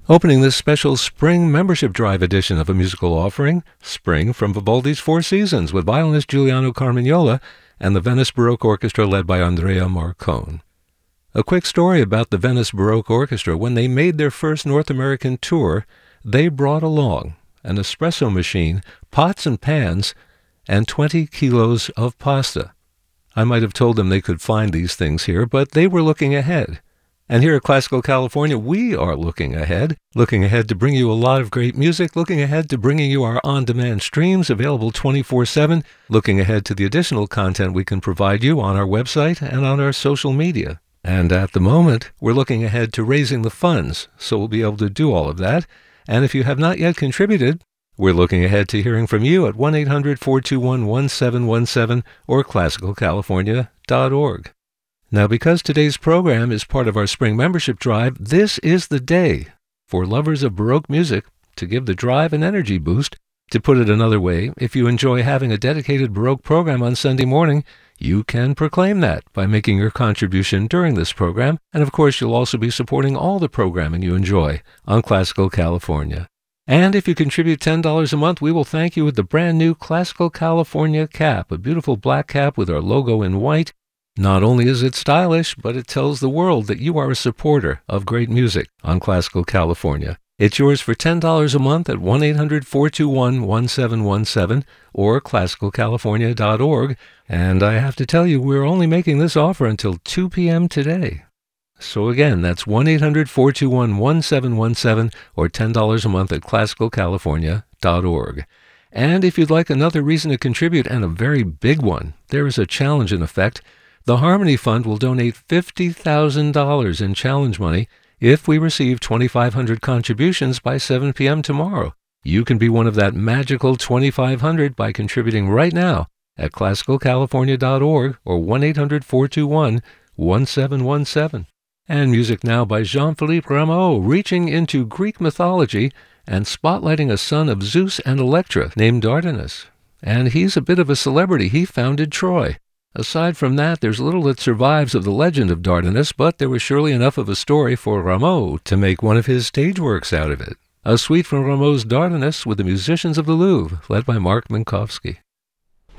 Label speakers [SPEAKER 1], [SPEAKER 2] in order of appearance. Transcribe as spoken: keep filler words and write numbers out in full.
[SPEAKER 1] Opening this special Spring Membership Drive edition of A Musical Offering, Spring from Vivaldi's Four Seasons with violinist Giuliano Carmignola and the Venice Baroque Orchestra led by Andrea Marcone. A quick story about the Venice Baroque Orchestra. When they made their first North American tour, they brought along an espresso machine, pots and pans, and twenty kilos of pasta. I might have told them they could find these things here, but they were looking ahead. And here at Classical California, we are looking ahead, looking ahead to bring you a lot of great music, looking ahead to bringing you our on-demand streams available twenty-four seven, looking ahead to the additional content we can provide you on our website and on our social media. And at the moment, we're looking ahead to raising the funds, so we'll be able to do all of that. And if you have not yet contributed, we're looking ahead to hearing from you at one eight hundred, four two one, one seven one seven or classical california dot org. Now, because today's program is part of our Spring Membership Drive, this is the day for lovers of Baroque music to give the drive an energy boost. To put it another way, if you enjoy having a dedicated Baroque program on Sunday morning, you can proclaim that by making your contribution during this program. And of course, you'll also be supporting all the programming you enjoy on Classical California. And if you contribute ten dollars a month, we will thank you with the brand new Classical California cap, a beautiful black cap with our logo in white. Not only is it stylish, but it tells the world that you are a supporter of great music on Classical California. It's yours for ten dollars a month at one eight hundred, four two one, one seven one seven or classical california dot org. And I have to tell you, we're only making this offer until two p.m. today. So again, that's one eight hundred, four two one, one seven one seven or ten dollars a month at classical california dot org. And if you'd like another reason to contribute, and a very big one, there is a challenge in effect. The Harmony Fund will donate fifty thousand dollars in challenge money if we receive twenty-five hundred contributions by seven p.m. tomorrow. You can be one of that magical twenty-five hundred by contributing right now at classical california dot org or one eight hundred, four two one, one seven one seven. And music now by Jean-Philippe Rameau, reaching into Greek mythology and spotlighting a son of Zeus and Electra named Dardanus. And he's a bit of a celebrity. He founded Troy. Aside from that, there's little that survives of the legend of Dardanus, but there was surely enough of a story for Rameau to make one of his stage works out of it. A suite from Rameau's Dardanus with the Musicians of the Louvre, led by Mark Minkowski.